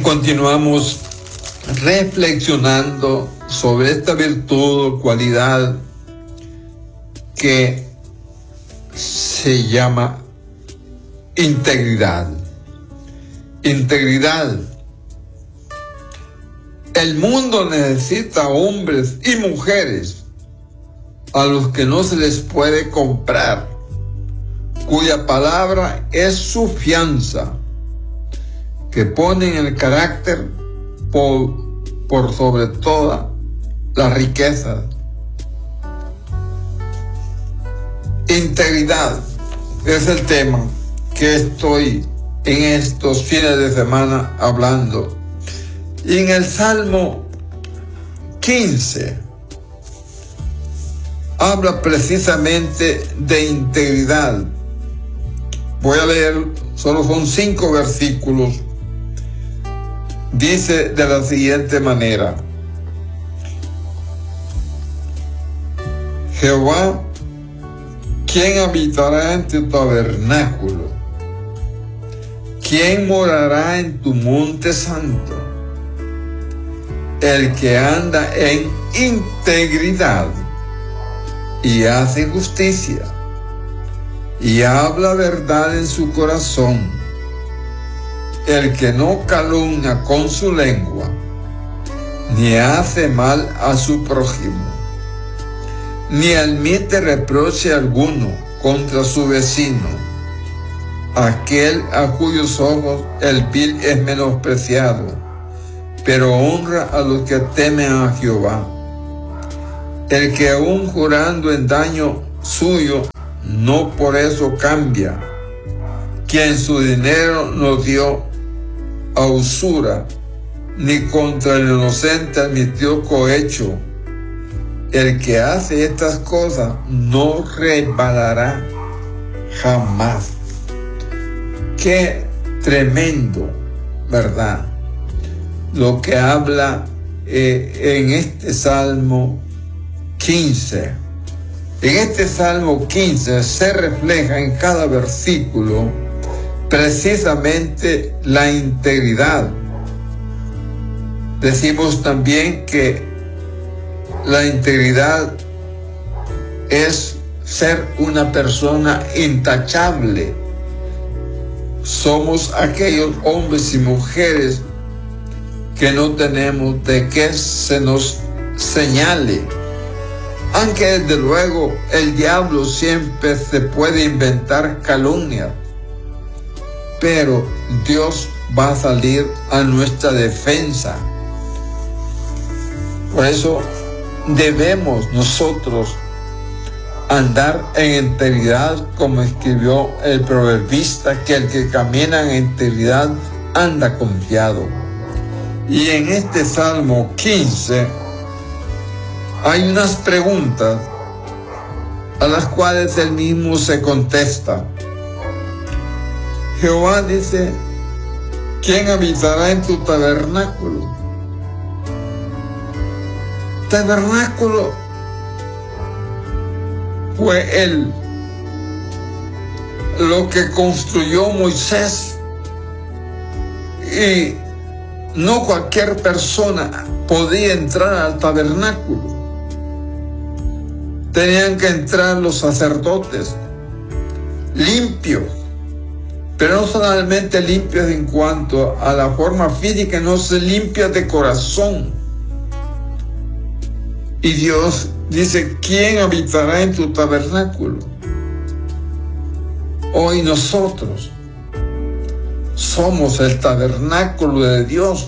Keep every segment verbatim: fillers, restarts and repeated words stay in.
continuamos reflexionando sobre esta virtud o cualidad que se llama integridad. Integridad. El mundo necesita hombres y mujeres a los que no se les puede comprar, cuya palabra es su fianza, que ponen el carácter por, por sobre toda la riqueza. Integridad es el tema que estoy en estos fines de semana hablando. Y en el Salmo quince habla precisamente de integridad. Voy a leer, solo son cinco versículos. Dice de la siguiente manera: Jehová, ¿quién habitará en tu tabernáculo? ¿Quién morará en tu monte santo? El que anda en integridad y hace justicia y habla verdad en su corazón, el que no calumnia con su lengua, ni hace mal a su prójimo, ni admite reproche alguno contra su vecino, aquel a cuyos ojos el vil es menospreciado, pero honra a los que temen a Jehová. El que aún jurando en daño suyo, no por eso cambia, quien su dinero no dio a usura, ni contra el inocente admitió cohecho. El que hace estas cosas no resbalará jamás. Qué tremendo, ¿verdad? Lo que habla eh, en este Salmo quince. En este Salmo quince se refleja en cada versículo precisamente la integridad. Decimos también que la integridad es ser una persona intachable. Somos aquellos hombres y mujeres que no tenemos de qué se nos señale. Aunque desde luego el diablo siempre se puede inventar calumnias, pero Dios va a salir a nuestra defensa. Por eso debemos nosotros andar en integridad, como escribió el proverbista, que el que camina en integridad anda confiado. Y en este Salmo quince hay unas preguntas a las cuales él mismo se contesta. Jehová dice: ¿quién habitará en tu tabernáculo? Tabernáculo fue él lo que construyó Moisés, y no cualquier persona podía entrar al tabernáculo. Tenían que entrar los sacerdotes limpios, pero no solamente limpios en cuanto a la forma física, no se limpia de corazón. Y Dios dice: ¿quién habitará en tu tabernáculo? Hoy nosotros somos el tabernáculo de Dios.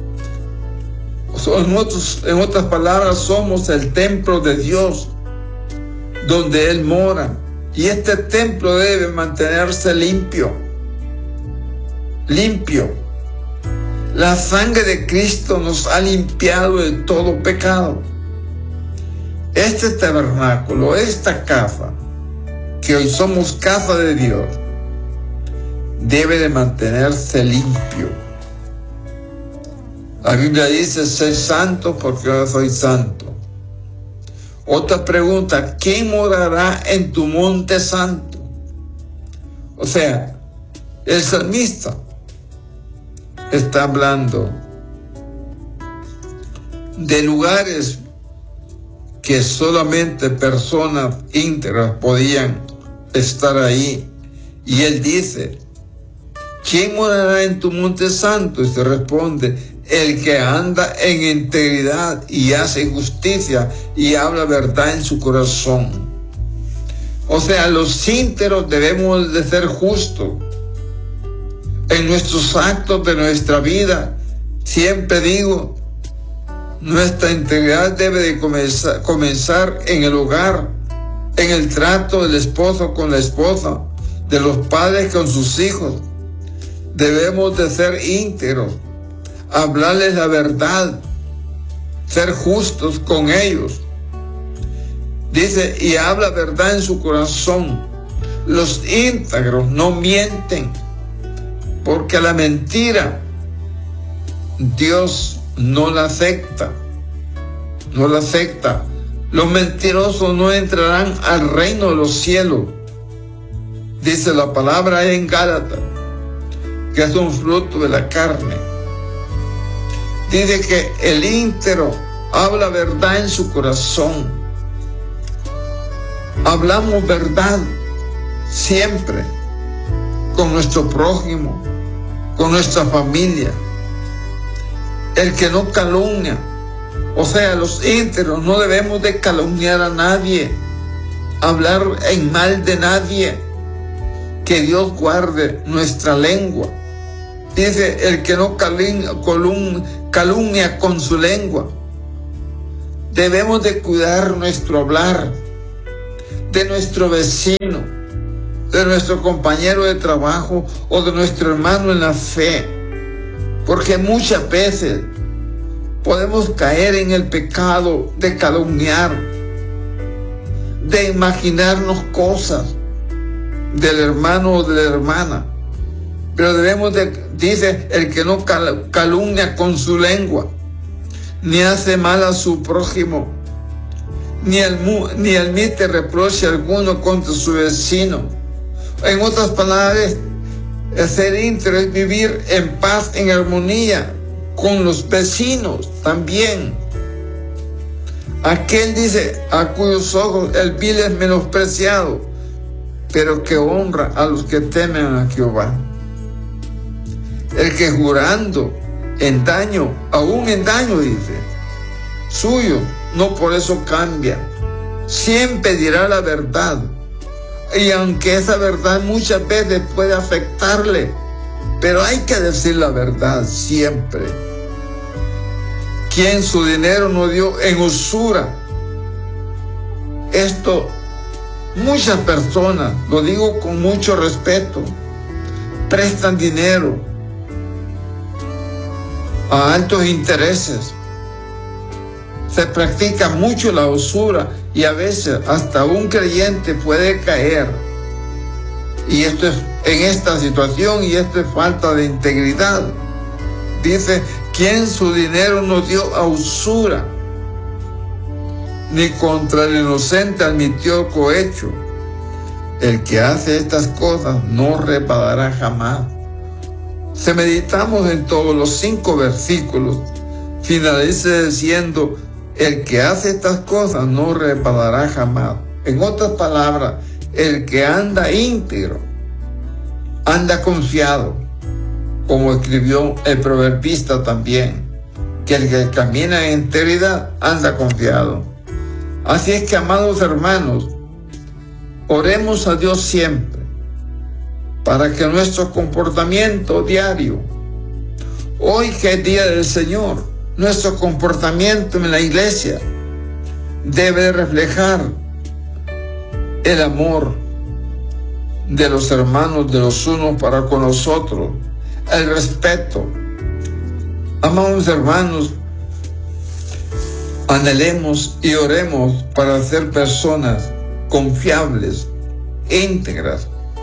En, otros, en otras palabras, somos el templo de Dios, donde Él mora. Y este templo debe mantenerse limpio. Limpio. La sangre de Cristo nos ha limpiado de todo pecado. Este tabernáculo, esta casa, que hoy somos casa de Dios, debe de mantenerse limpio. La Biblia dice: sé santo porque yo soy santo. Otra pregunta: ¿quién morará en tu monte santo? O sea, el salmista está hablando de lugares que solamente personas íntegras podían estar ahí. Y él dice, ¿quién morará en tu monte santo? Y se responde, el que anda en integridad y hace justicia y habla verdad en su corazón. O sea, los íntegros debemos de ser justos en nuestros actos de nuestra vida. Siempre digo, nuestra integridad debe de comenzar, comenzar en el hogar, en el trato del esposo con la esposa, de los padres con sus hijos. Debemos de ser íntegros, hablarles la verdad, ser justos con ellos. Dice, y habla verdad en su corazón. Los íntegros no mienten, porque la mentira Dios no la acepta, no la acepta. Los mentirosos no entrarán al reino de los cielos. Dice la palabra en Gálatas, que es un fruto de la carne. Dice que el íntegro habla verdad en su corazón. Hablamos verdad siempre con nuestro prójimo, con nuestra familia. El que no calumnia, o sea, los íntegros no debemos de calumniar a nadie, hablar en mal de nadie. Que Dios guarde nuestra lengua. Dice, el que no calumnia, calumnia con su lengua. Debemos de cuidar nuestro hablar, de nuestro vecino, de nuestro compañero de trabajo o de nuestro hermano en la fe, porque muchas veces podemos caer en el pecado de calumniar, de imaginarnos cosas del hermano o de la hermana, pero debemos de, dice, el que no calumnia con su lengua, ni hace mal a su prójimo, ni, el, ni admite reproche alguno contra su vecino. En otras palabras, ser íntegro es vivir en paz, en armonía con los vecinos también. Aquel dice, a cuyos ojos el vil es menospreciado, pero que honra a los que temen a Jehová. El que jurando en daño, aún en daño, dice, suyo, no por eso cambia. Siempre dirá la verdad. Y aunque esa verdad muchas veces puede afectarle, pero hay que decir la verdad siempre. Quien su dinero no dio en usura. Esto, muchas personas, lo digo con mucho respeto, prestan dinero a altos intereses. Se practica mucho la usura y a veces hasta un creyente puede caer. Y esto es en esta situación, y esto es falta de integridad. Dice, quien su dinero no dio a usura, ni contra el inocente admitió cohecho. El que hace estas cosas no reparará jamás. Si meditamos en todos los cinco versículos, finaliza diciendo, el que hace estas cosas no reparará jamás. En otras palabras, el que anda íntegro, anda confiado, como escribió el proverbista también, que el que camina en integridad anda confiado. Así es que, amados hermanos, oremos a Dios siempre para que nuestro comportamiento diario, hoy que es día del Señor, nuestro comportamiento en la iglesia debe reflejar el amor de los hermanos, de los unos para con los otros, el respeto. Amados hermanos, anhelemos y oremos para ser personas confiables, íntegras.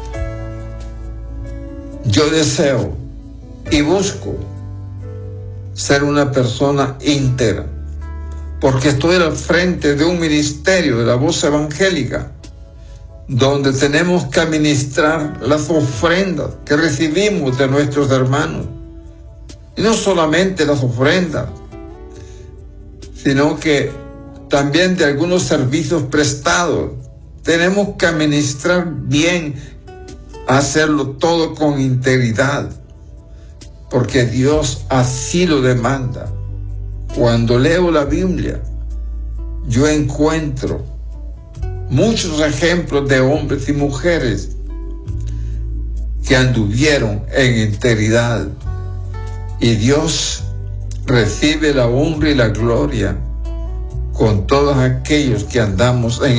Yo deseo y busco ser una persona íntegra, porque estoy al frente de un ministerio de la voz evangélica, donde tenemos que administrar las ofrendas que recibimos de nuestros hermanos. Y no solamente las ofrendas, sino que también de algunos servicios prestados. Tenemos que administrar bien, hacerlo todo con integridad, porque Dios así lo demanda. Cuando leo la Biblia, yo encuentro muchos ejemplos de hombres y mujeres que anduvieron en integridad, y Dios recibe la honra y la gloria con todos aquellos que andamos en